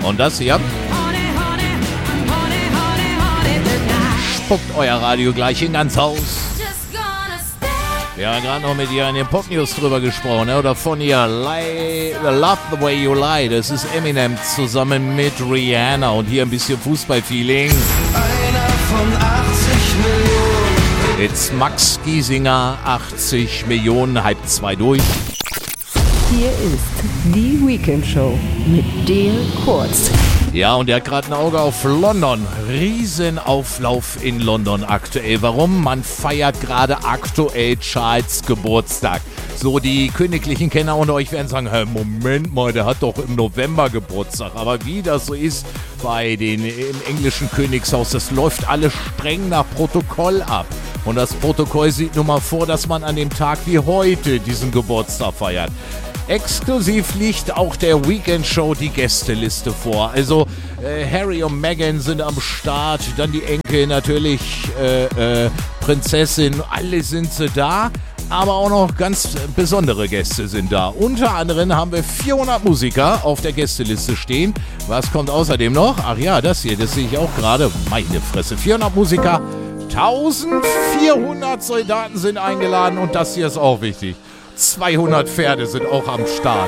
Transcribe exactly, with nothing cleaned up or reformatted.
Und das hier spuckt euer Radio gleich in ganz Haus. Wir haben gerade noch mit ihr in den Pop-News drüber gesprochen, ne? Oder von ihr Lie, Love the Way You Lie. Das ist Eminem zusammen mit Rihanna und hier ein bisschen Fußballfeeling. Einer von achtzig Millionen. Jetzt Max Giesinger, achtzig Millionen, halb zwei durch. Hier ist die Weekend Show mit Dale Kurz. Ja, und er hat gerade ein Auge auf London. Riesenauflauf in London aktuell. Warum? Man feiert gerade aktuell Charles Geburtstag. So, die königlichen Kenner unter euch werden sagen, hey, Moment mal, der hat doch im November Geburtstag. Aber wie das so ist bei den im englischen Königshaus, das läuft alles streng nach Protokoll ab. Und das Protokoll sieht nun mal vor, dass man an dem Tag wie heute diesen Geburtstag feiert. Exklusiv liegt auch der Weekend Show die Gästeliste vor. Also äh, Harry und Meghan sind am Start, dann die Enkel natürlich, äh, äh, Prinzessin, alle sind sie da. Aber auch noch ganz besondere Gäste sind da. Unter anderem haben wir vierhundert Musiker auf der Gästeliste stehen. Was kommt außerdem noch? Ach ja, das hier, das sehe ich auch gerade. Meine Fresse, vierhundert Musiker, eintausendvierhundert Soldaten sind eingeladen und das hier ist auch wichtig. zweihundert Pferde sind auch am Start.